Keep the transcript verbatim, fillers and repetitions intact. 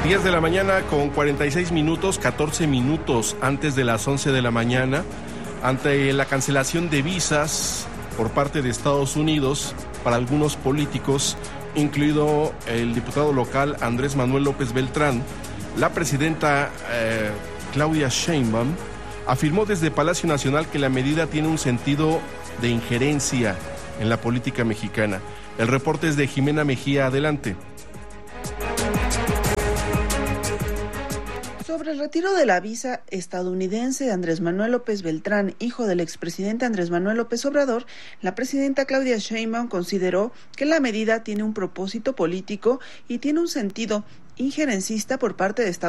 diez de la mañana con cuarenta y seis minutos, catorce minutos antes de las once de la mañana, ante la cancelación de visas por parte de Estados Unidos para algunos políticos, incluido el diputado local Andrés Manuel López Beltrán, la presidenta eh, Claudia Sheinbaum afirmó desde Palacio Nacional que la medida tiene un sentido de injerencia en la política mexicana. El reporte es de Jimena Mejía. Adelante. Sobre el retiro de la visa estadounidense de Andrés Manuel López Beltrán, hijo del expresidente Andrés Manuel López Obrador, la presidenta Claudia Sheinbaum consideró que la medida tiene un propósito político y tiene un sentido injerencista por parte de Estados Unidos.